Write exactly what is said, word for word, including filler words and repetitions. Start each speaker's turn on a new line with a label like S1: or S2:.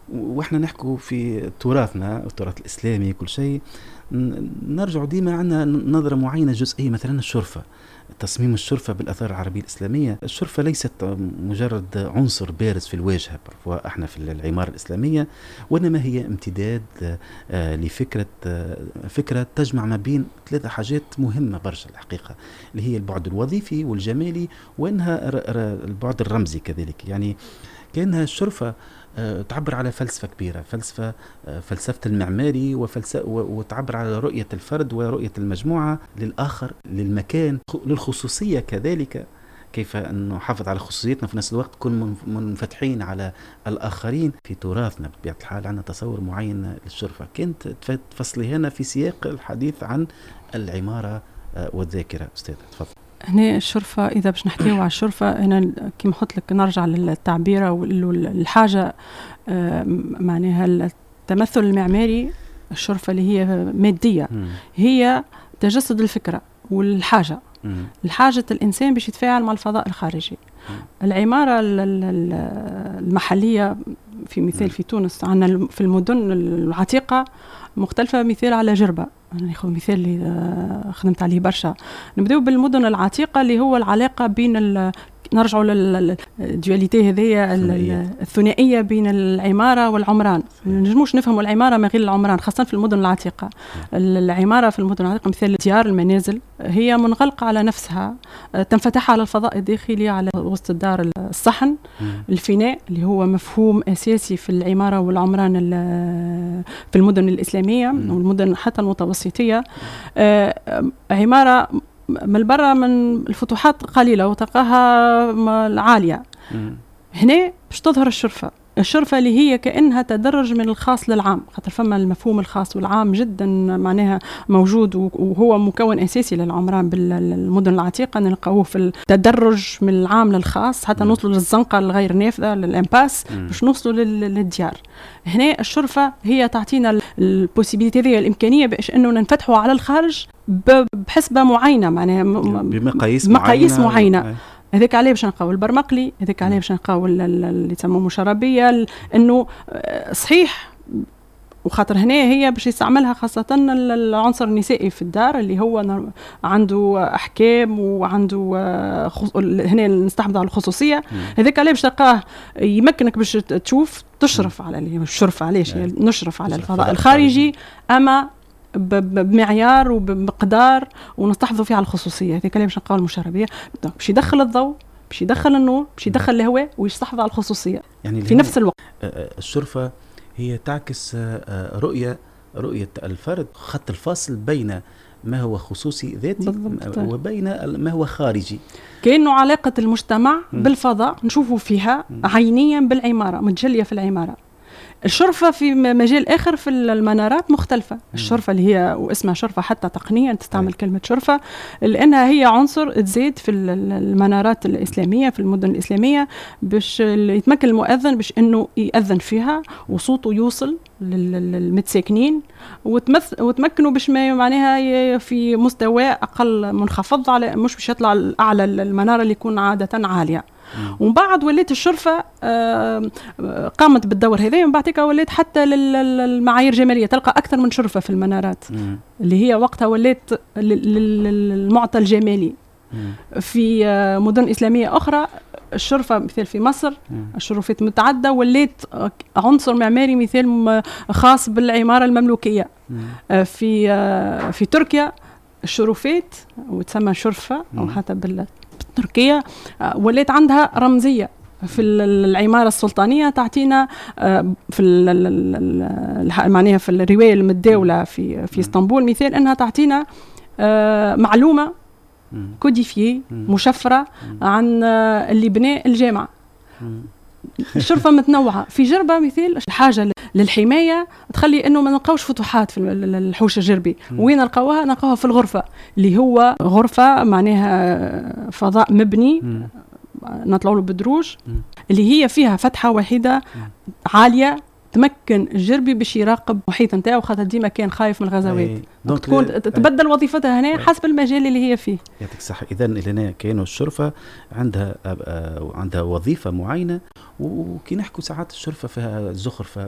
S1: واحنا نحكوا في تراثنا التراث الإسلامي كل شيء نرجع ديما عندنا نظرة معينة جزئية. مثلا الشرفة، تصميم الشرفة بالآثار العربية الإسلامية، الشرفة ليست مجرد عنصر بارز في الواجهة احنا في العمارة الإسلامية، وإنما هي امتداد لفكرة فكرة تجمع ما بين ثلاثة حاجات مهمة برشا الحقيقة، اللي هي البعد الوظيفي والجمالي وإنها البعد الرمزي كذلك. يعني كأنها الشرفة تعبر على فلسفة كبيرة، فلسفة فلسفة المعماري وفلسفة، وتعبر على رؤية الفرد ورؤية المجموعة للآخر، للمكان، للخصوصية كذلك، كيف أن نحافظ على خصوصيتنا في نفس الوقت كن منفتحين على الآخرين. في تراثنا بطبيعة الحال عندنا تصور معين للشرفة. كنت تفصلي هنا في سياق الحديث عن العمارة والذاكرة أستاذ، تفضل.
S2: هنا الشرفة إذا باش نحكيو على الشرفة، هنا كما قلت لك نرجع للتعبير والحاجة، معناها التمثل المعماري. الشرفة اللي هي مادية هي تجسد الفكرة والحاجة، الحاجة الإنسان باش يتفاعل مع الفضاء الخارجي. العمارة المحلية في مثال في تونس عندنا في المدن العتيقة مختلفة. مثال على جربة، أنا ناخذ مثال اللي خدمت عليه برشا. نبدأ بالمدن العتيقة اللي هو العلاقة بين نرجعوا للديواليتي هذه الثنائية بين العمارة والعمران. ما نجموش نفهموا العمارة من غير العمران، خاصة في المدن العتيقة. العمارة في المدن العتيقة مثل الديار، المنازل، هي منغلقة على نفسها، تنفتح على الفضاء الداخلي، على وسط الدار الصحن، الفناء اللي هو مفهوم أساسي في العمارة والعمران في المدن الإسلامية والمدن حتى المتوسطية. عمارة من برا من الفتوحات قليلة وتلقاها عالية. هنا باش تظهر الشرفة، الشرفة اللي هي كأنها تدرج من الخاص للعام، خاطر فما المفهوم الخاص والعام جدا معناها موجود وهو مكون أساسي للعمران بالمدن العتيقة. نلقاوه في التدرج من العام للخاص حتى نوصلوا للزنقة الغير نافذة للإمباس باش نوصلوا للديار. هنا الشرفة هي تعطينا البوسيبيليتي هذه، الإمكانية باش إنه ننفتحوا على الخارج بحسبة معينة، معناها
S1: بمقاييس
S2: معينة, معينة. هذاك عليه باش نلقاو البرمقلي، هذاك عليه باش نلقاو اللي يسموه مشربية، انه صحيح. وخاطر هنا هي باش يستعملها خاصة العنصر النسائي في الدار اللي هو عنده أحكام وعنده خص... هنا نستحفظ على الخصوصية. هذاك عليه باش تلقاه يمكنك باش تشوف تشرف على اللي الشرف علاش نشرف على الفضاء الخارجي، أما بمعيار وبمقدار ونستحفظوا فيه على الخصوصيه. هذيك اللي باش نلقاو المشربيه باش يدخل الضوء، باش يدخل النور، باش يدخل الهواء ويستحفظ على الخصوصيه يعني في نفس الوقت.
S1: الشرفة هي تعكس رؤيه رؤيه الفرد، خط الفاصل بين ما هو خصوصي ذاتي وبين ما هو خارجي،
S2: كأنه علاقه المجتمع م. بالفضاء نشوفوا فيها م. عينيا بالعماره، متجليه في العماره. الشرفة في مجال آخر في المنارات مختلفة. الشرفة اللي هي واسمها شرفة حتى تقنيا تستعمل كلمة شرفة، لأنها هي عنصر تزيد في المنارات الإسلامية في المدن الإسلامية باش يتمكن المؤذن باش إنه يأذن فيها وصوته يوصل للمتساكنين، وتمكنوا باش ما معناها في مستوى أقل منخفض، على مش باش يطلع الأعلى المنارة اللي يكون عادة عالية. ومن بعد وليت الشرفة قامت بالدور هذا، ومن بعد وليت حتى للمعايير الجمالية تلقى أكثر من شرفة في المنارات مم. اللي هي وقتها وليت للمعطى الجمالي. مم. في مدن إسلامية أخرى الشرفة مثل في مصر مم. الشرفات متعددة، وليت عنصر معماري مثال خاص بالعمارة المملوكية. مم. في في تركيا الشرفات وتسمى شرفة أو حتى بال تركيا وليت عندها رمزية في العمارة السلطانية، تعطينا في معناها في الرواية المتداولة في في اسطنبول مثال أنها تعطينا معلومة كوديفيي مشفرة عن اللي بناء الجامعة. الشرفة متنوعة. في جربة مثال الحاجة للحماية تخلي انه ما نلقاوش فتوحات في الحوش الجربي. وين نلقاوها؟ نلقاوها في الغرفة اللي هو غرفة معناها فضاء مبني نطلعوا له بدروج اللي هي فيها فتحة واحدة عالية تمكن الجربي باش يراقب المحيط نتاعو، خاطر ديما كان خايف من الغزوات. تكون تتبدل وظيفتها هنا حسب المجال اللي هي فيه.
S1: يعطيك الصحة. إذن هنا كانوا الشرفة عندها عندها وظيفة معينة، وكي نحكوا ساعات الشرفة فيها زخرفة